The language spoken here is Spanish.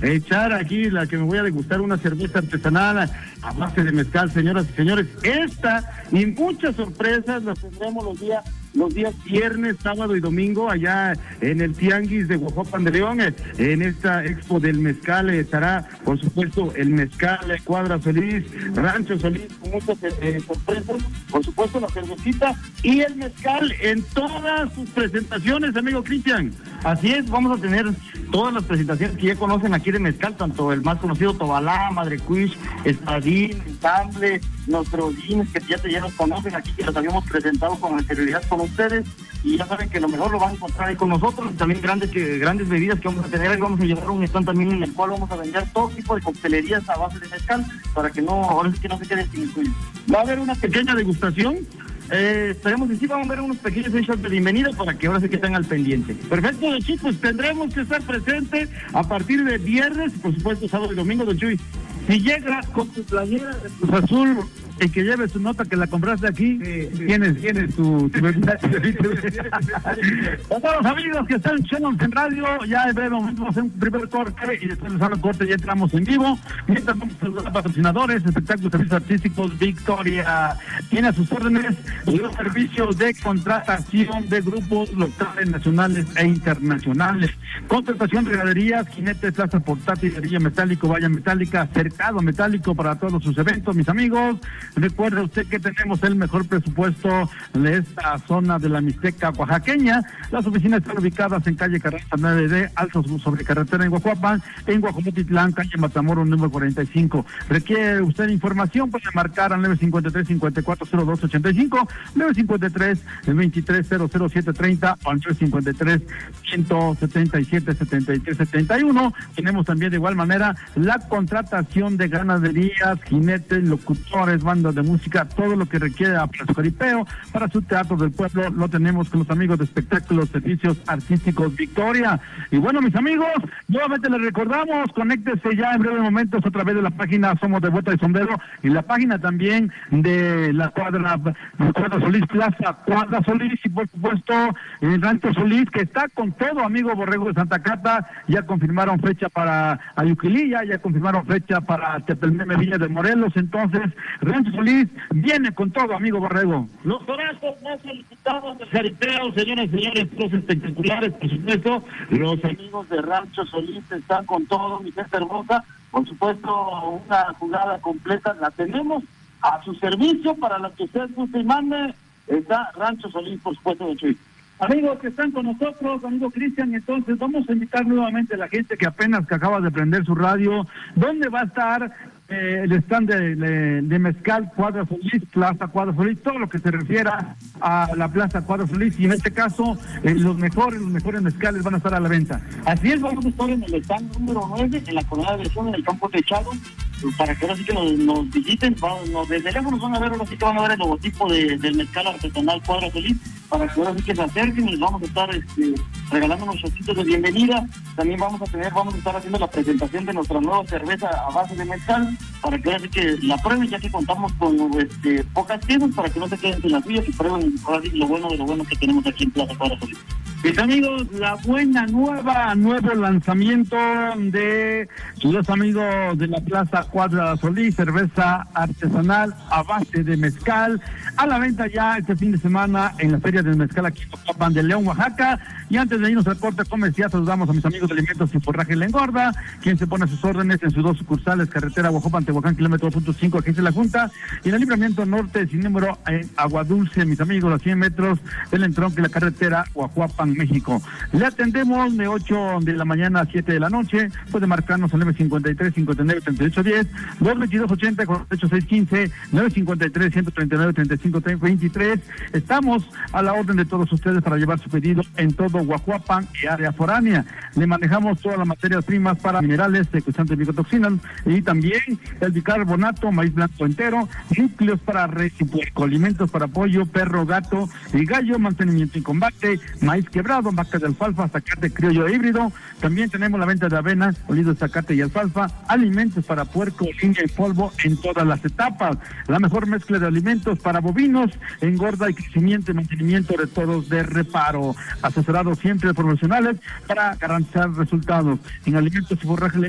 echar aquí la que me voy a degustar una cerveza artesanal a base de mezcal, señoras y señores. Esta y muchas sorpresas las tendremos los días viernes, sábado y domingo allá en el Tianguis de Huajuapan de León. En esta expo del mezcal estará, por supuesto, el mezcal Cuadra Solís, Rancho Solís, con muchas sorpresas, por supuesto la cervecita y el mezcal en todas sus presentaciones, amigo Cristian. Así es, vamos a tener todas las presentaciones que ya conocen aquí de mezcal, tanto el más conocido Tobalá, Madre Cuish, Espadín, Ensamble, nuestros jeans que ya nos conocen aquí, que los habíamos presentado con anterioridad con ustedes, y ya saben que lo mejor lo van a encontrar ahí con nosotros. También grandes bebidas que vamos a tener, vamos a llevar un stand también en el cual vamos a vender todo tipo de coctelerías a base de mezcal, para que ahora sí que no se quede sin suyo. Va a haber una pequeña degustación. Esperemos que sí, vamos a ver unos pequeños shots de bienvenida para que ahora sí que están al pendiente. Perfecto, don Chuy, pues tendremos que estar presentes a partir de viernes, por supuesto sábado y domingo, don Chuy. Si llegas con tu playera de Cruz Azul, el que lleve su nota que la compraste aquí, tienes tu bebida. Todos los amigos que están escuchando en radio, ya en breve momento vamos a hacer un primer corte y después de el corte ya entramos en vivo. Mientras vamos a saludar a patrocinadores, espectáculos, servicios artísticos, Victoria tiene a sus órdenes los servicios de contratación de grupos locales, nacionales e internacionales. Contratación de regaderías, jinetes, plaza portátil, cerilla metálico, valla metálica, cercado metálico para todos sus eventos, mis amigos. Recuerde usted que tenemos el mejor presupuesto de esta zona de la Mixteca oaxaqueña. Las oficinas están ubicadas en calle Carranza 9D, Altos sobre carretera en Huajuapan, en Guajumotitlán, calle Matamoros número 45. Requiere usted información, puede marcar al 953-540285, 953-2300-730 o al 353-177-7371. Tenemos también de igual manera la contratación de ganaderías, jinetes, locutores, bandas de música, todo lo que requiere a jaripeo para su teatro del pueblo, lo tenemos con los amigos de espectáculos, servicios artísticos Victoria. Y bueno, mis amigos, nuevamente les recordamos, conéctese ya en breves momentos a través de la página Somos de Bota y Sombrero y la página también de la Cuadra Solís, Plaza Cuadra Solís, y por supuesto el Rancho Solís, que está con todo, amigo Borrego de Santa Cata. Ya confirmaron fecha para Ayuquililla, ya confirmaron fecha para Tepelmeme, Villa de Morelos. Entonces Rancho Solís viene con todo, amigo Borrego. Los horazos más solicitados del jaripeo, señoras y señores, los espectaculares, por supuesto. Los amigos de Rancho Solís están con todo, mi gente hermosa. Por supuesto, una jugada completa la tenemos a su servicio para lo que usted guste y mande. Está Rancho Solís, por supuesto, de Chuy. Amigos que están con nosotros, amigo Cristian, entonces vamos a invitar nuevamente a la gente que acaba de prender su radio, ¿dónde va a estar el stand de mezcal Cuadra Solís, Plaza Cuadra Solís, todo lo que se refiera a la Plaza Cuadra Solís, y en este caso los mejores mezcales van a estar a la venta? Así es, vamos a estar en el stand número 9, en la Coronada de Versión, en el campo techado, para que ahora sí que nos visiten, desde lejos nos van a ver, ahora sí que van a ver el logotipo del mezcal artesanal Cuadra Solís, para que ahora sí que se acerquen y les vamos a estar regalando unos shotcitos de bienvenida. También vamos a estar haciendo la presentación de nuestra nueva cerveza a base de mezcal, para que ahora sí que la prueben, ya que contamos con pocas piezas, para que no se queden sin las suyas y prueben ahora sí lo bueno de lo bueno que tenemos aquí en Plaza Cuadra Solís. Mis amigos, la nuevo lanzamiento de los amigos de la Plaza Cuadra Solís, cerveza artesanal a base de mezcal, a la venta ya este fin de semana en la Feria del Mezcal aquí en Huajuapan de León, Oaxaca. Y antes de irnos al corte comercial, saludamos a mis amigos de Alimentos y Forraje La Engorda, quien se pone a sus órdenes en sus dos sucursales, carretera Huajuapan, Tehuacán, kilómetro 2.5, aquí en la Junta, y en el libramiento norte, sin número, en Agua Dulce, mis amigos, a 100 metros del entronque de la carretera Huajuapan, México. Le atendemos de 8 de la mañana a 7 de la noche. Puede marcarnos al 953-59-3810, 222-80-48-615, 953-139-35-23. Estamos a la orden de todos ustedes para llevar su pedido en todo Huajuapan y área foránea. Le manejamos todas las materias primas para minerales, secuestrantes de micotoxinas, y también el bicarbonato, maíz blanco entero, núcleos para res y puerco, alimentos para pollo, perro, gato y gallo, mantenimiento y combate, maíz quebrado, vaca de alfalfa, zacate criollo e híbrido. También tenemos la venta de avena, olivo de zacate y alfalfa, alimentos para puerco, línea y polvo en todas las etapas. La mejor mezcla de alimentos para bovinos, engorda y crecimiento y mantenimiento de todos de reparo. Asesorados siempre profesionales para garantizar resultados. En Alimentos y Forraje